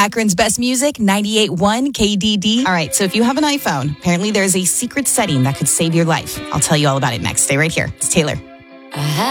Akron's best music, 98.1 KDD. All right, so if you have an iPhone, apparently there's a secret setting that could save your life. I'll tell you all about it next. Stay right here. It's Taylor.